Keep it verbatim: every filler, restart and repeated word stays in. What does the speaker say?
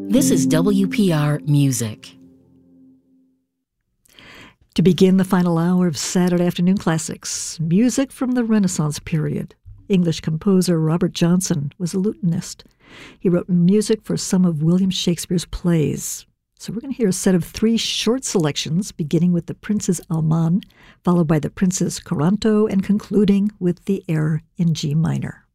This is W P R Music. To begin the final hour of Saturday Afternoon Classics, music from the Renaissance period. English composer Robert Johnson was a lutenist. He wrote music for some of William Shakespeare's plays. So we're going to hear a set of three short selections, beginning with the Prince's Alman, followed by the Prince's Coranto, and concluding with the air in G minor.